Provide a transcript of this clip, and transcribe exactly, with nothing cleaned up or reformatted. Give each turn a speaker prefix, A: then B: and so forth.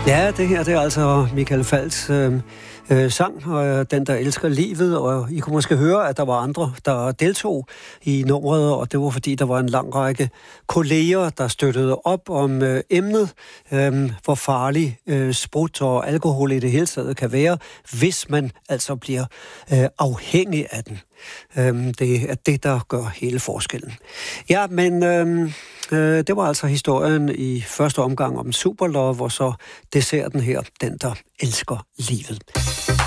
A: Ja, det her det er altså Michael Falchs øh, øh, sang, og Den, der elsker livet, og I kunne måske høre, at der var andre, der deltog i nummeret, og det var fordi, der var en lang række kolleger, der støttede op om øh, emnet, øh, hvor farlig øh, sprut og alkohol i det hele taget kan være, hvis man altså bliver øh, afhængig af den. Øh, det er det, der gør hele forskellen. Ja, men... Øh, Det var altså historien i første omgang om Superlove, hvor så desserten her, Den, der elsker livet.